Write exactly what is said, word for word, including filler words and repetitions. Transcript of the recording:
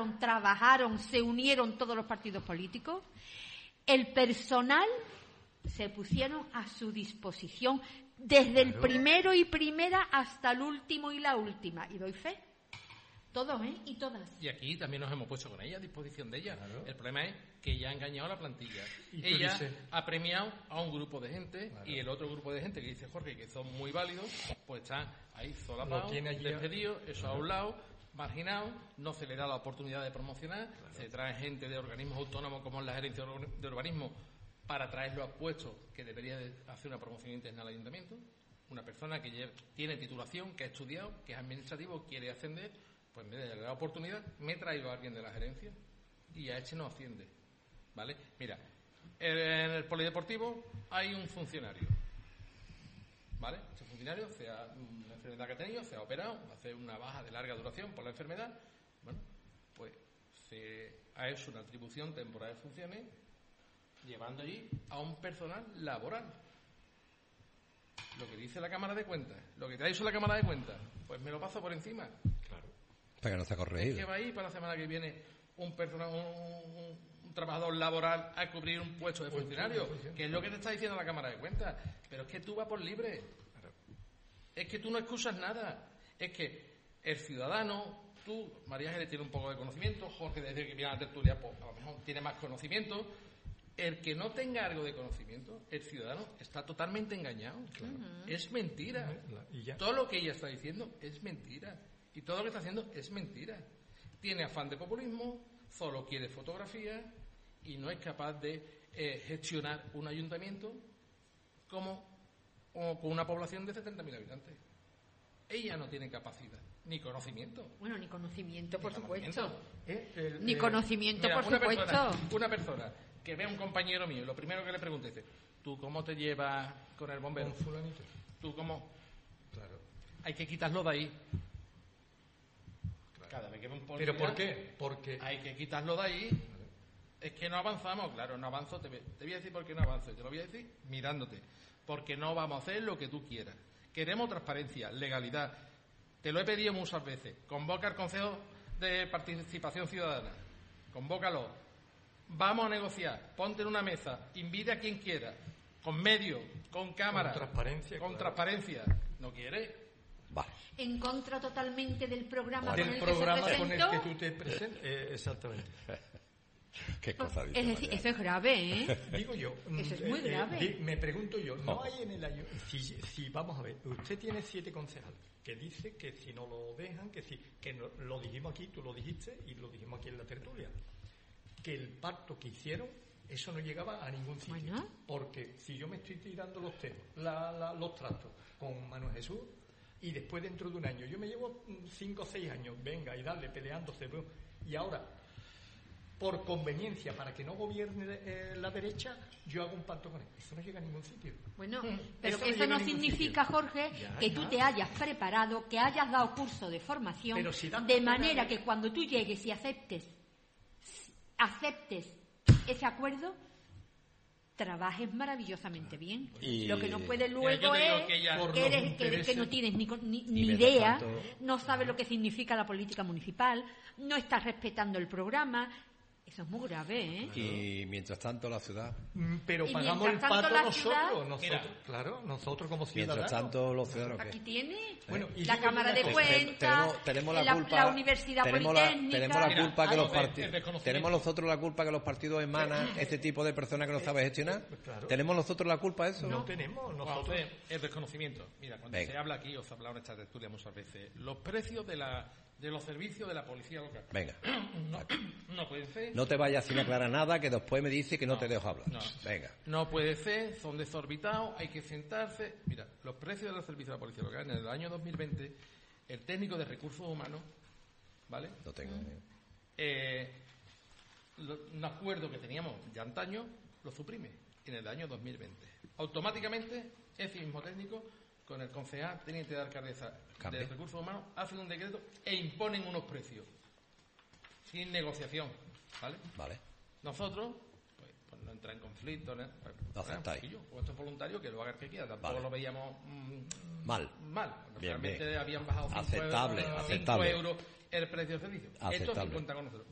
trabajaron, se unieron todos los partidos políticos. El personal se pusieron a su disposición desde el primero y primera hasta el último y la última. Y doy fe. Todos, ¿eh? Y todas. Y aquí también nos hemos puesto con ella, a disposición de ella. Claro. El problema es que ella ha engañado a la plantilla. Ella dices... ha premiado a un grupo de gente, claro. Y el otro grupo de gente que dice Jorge que son muy válidos, pues están ahí solapados, despedidos, eso a un lado, marginados, no se le da la oportunidad de promocionar, claro. Se trae gente de organismos autónomos como es la gerencia de urbanismo para traerlo a puestos que debería de hacer una promoción interna al ayuntamiento. Una persona que lleva, tiene titulación, que ha estudiado, que es administrativo, quiere ascender. Pues me da la oportunidad, me he traído a alguien de la gerencia y a este no asciende, ¿vale? Mira, en el polideportivo hay un funcionario, ¿vale? Ese funcionario, sea una enfermedad que ha tenido, se ha operado, hace una baja de larga duración por la enfermedad, bueno, pues se ha hecho una atribución temporal de funciones llevando allí a un personal laboral. Lo que dice la Cámara de Cuentas, lo que te ha dicho la Cámara de Cuentas, pues me lo paso por encima. Claro. Para que no se ha corregido. ¿Qué va a ir para la semana que viene un, persona, un, un, un trabajador laboral a cubrir un puesto de funcionario? Que es lo que te está diciendo la Cámara de Cuentas. Pero es que tú vas por libre. Es que tú no excusas nada. Es que el ciudadano, tú, María Ángeles tiene un poco de conocimiento, Jorge desde que viene a la tertulia, pues, a lo mejor tiene más conocimiento. El que no tenga algo de conocimiento, el ciudadano está totalmente engañado. Claro. Uh-huh. Es mentira. ¿Y ya? Todo lo que ella está diciendo es mentira. Y todo lo que está haciendo es mentira. Tiene afán de populismo, solo quiere fotografía y no es capaz de eh, gestionar un ayuntamiento como, como con una población de setenta mil habitantes. Ella no tiene capacidad, ni conocimiento. Bueno, ni conocimiento, por ni supuesto. Conocimiento. ¿Eh? El, ni eh, conocimiento, mira, por una supuesto. Persona, una persona que ve a un compañero mío, lo primero que le pregunte es, ¿tú cómo te llevas con el bombero? ¿Con fulanito? ¿Tú cómo? Claro. Hay que quitarlo de ahí. Cada vez que ve un policía, ¿pero por qué? Porque hay que quitarlo de ahí. Vale. Es que no avanzamos. Claro, no avanzo. Te, te voy a decir por qué no avanzo. Y te lo voy a decir mirándote. Porque no vamos a hacer lo que tú quieras. Queremos transparencia, legalidad. Te lo he pedido muchas veces. Convoca al Consejo de Participación Ciudadana. Convócalo. Vamos a negociar. Ponte en una mesa. Invite a quien quiera. Con medios, con cámaras. Con transparencia. Con claro. transparencia. ¿No quieres? Vale. En contra totalmente del programa del con el programa que se con presentó. el que tú te presentas. Eh, exactamente. Qué cosa dice, es decir, María. eso es grave, ¿eh? Digo yo. Eso es muy eh, grave. Eh, me pregunto yo, ¿no hay en el año... Si, si vamos a ver, usted tiene siete concejales, que dice que si no lo dejan, que si... Que no, lo dijimos aquí, tú lo dijiste, y lo dijimos aquí en la tertulia, que el pacto que hicieron, eso no llegaba a ningún sitio. Bueno. Porque si yo me estoy tirando los temas, la, la, los trastos con Manuel Jesús, y después dentro de un año, yo me llevo cinco o seis años, venga, y darle, peleándose, y ahora, por conveniencia, para que no gobierne eh, la derecha, yo hago un pacto con él. Eso no llega a ningún sitio. Bueno, pero eso que no eso no sitio. significa, Jorge, ya, que ya. tú te hayas preparado, que hayas dado curso de formación, Si das de preparado... manera que cuando tú llegues y aceptes, aceptes ese acuerdo, trabajes maravillosamente bien. Y... Lo que no puedes Yo luego te digo es que ella- que, Por eres, los que, intereses... que no tienes ni, ni, Y ni mientras idea, tanto- no sabes lo que significa la política municipal, no estás respetando el programa. Eso es muy grave, ¿eh? Y mientras tanto la ciudad... Mm, Pero Y pagamos el mientras tanto pato la nosotros, ciudad- nosotros, Mira. claro, nosotros como ciudadanos. Mientras tanto los ciudadanos... Aquí ¿qué? tiene Bueno, y la digo Cámara una de cosa. Cuentas, tenemos, tenemos la, la, culpa, la Universidad tenemos la, Politécnica. tenemos la Mira, culpa que algo los de- el partidos desconocimiento. tenemos nosotros la culpa que los partidos emanan este tipo de personas que no saben gestionar. Claro. Tenemos nosotros la culpa de eso. No tenemos, nosotros... Entonces, el desconocimiento. Mira, cuando Venga. se habla aquí, os he hablado en esta tertulia muchas veces, los precios de la de los servicios de la policía local. Venga. No, no pueden ser. No te vayas sin aclarar nada, que después me dice que no, No, te dejo hablar. no. Venga. No puede ser, son desorbitados, hay que sentarse. Mira, los precios de los servicios de la policía local en el año dos mil veinte, el técnico de recursos humanos, ¿vale? No tengo. Eh, lo- un acuerdo que teníamos ya antaño lo suprime en el año dos mil veinte. Automáticamente, ese mismo técnico, con el concejal teniente de alcaldesa Cambia. de recursos humanos, hacen un decreto e imponen unos precios sin negociación, ¿vale? Vale. Nosotros, pues, pues no entra en conflicto, ¿no? Pues, Lo bueno, aceptáis. pues, yo, como esto es voluntario, que lo haga el que quiera. Tampoco Vale. lo veíamos mm, Mal. mal. Bien, Realmente bien. habían bajado cinco Aceptable, euros, aceptable. cinco euros el precio del servicio. Esto Aceptable. se cuenta con nosotros.